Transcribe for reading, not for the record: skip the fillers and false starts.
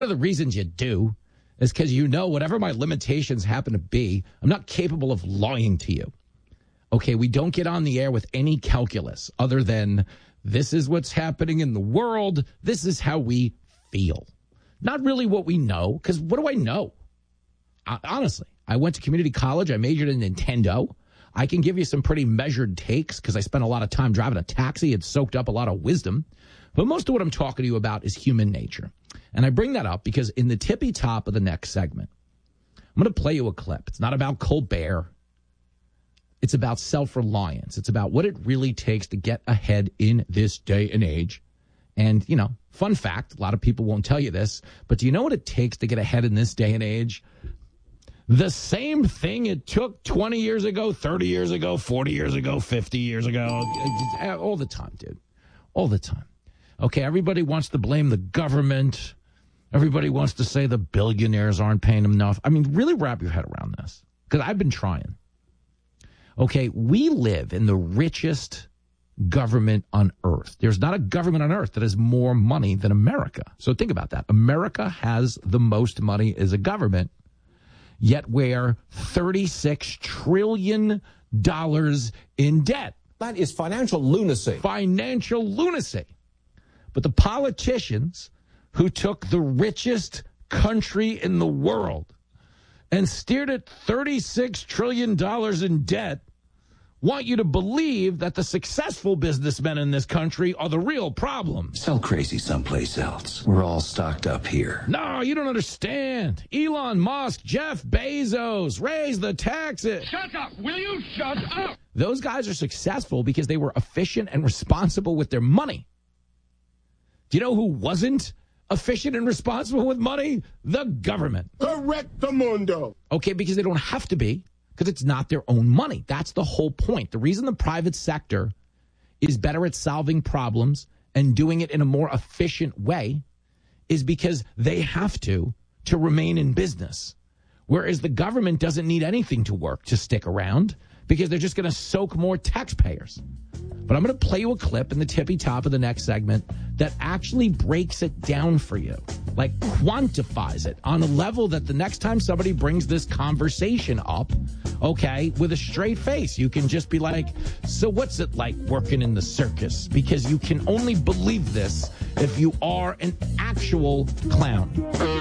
of the reasons you do is because you know whatever my limitations happen to be, I'm not capable of lying to you. Okay, we don't get on the air with any calculus other than this is what's happening in the world. This is how we feel. Not really what we know, because what do I know? Honestly, I went to community college. I majored in Nintendo. I can give you some pretty measured takes because I spent a lot of time driving a taxi and soaked up a lot of wisdom. But most of what I'm talking to you about is human nature. And I bring that up because in the tippy top of the next segment, I'm going to play you a clip. It's not about Colbert. It's about self-reliance. It's about what it really takes to get ahead in this day and age. And, you know, fun fact, a lot of people won't tell you this, but do you know what it takes to get ahead in this day and age? The same thing it took 20 years ago, 30 years ago, 40 years ago, 50 years ago. All the time, dude. All the time. Okay, everybody wants to blame the government. Everybody wants to say the billionaires aren't paying them enough. I mean, really wrap your head around this, because I've been trying. Okay, we live in the richest government on earth. There's not a government on earth that has more money than America. So think about that. America has the most money as a government, yet we're $36 trillion in debt. That is financial lunacy. Financial lunacy. But the politicians who took the richest country in the world and steered it $36 trillion in debt want you to believe that the successful businessmen in this country are the real problem. Sell crazy someplace else. We're all stocked up here. No, you don't understand. Elon Musk, Jeff Bezos, raise the taxes. Shut up! Will you shut up? Those guys are successful because they were efficient and responsible with their money. Do you know who wasn't efficient and responsible with money? The government. Correctamundo. Okay, because they don't have to be, because it's not their own money. That's the whole point. The reason the private sector is better at solving problems and doing it in a more efficient way is because they have to remain in business. Whereas the government doesn't need anything to work to stick around because they're just going to soak more taxpayers. But I'm going to play you a clip in the tippy top of the next segment that actually breaks it down for you, like quantifies it on a level that the next time somebody brings this conversation up, okay, with a straight face, you can just be like, so what's it like working in the circus? Because you can only believe this if you are an actual clown.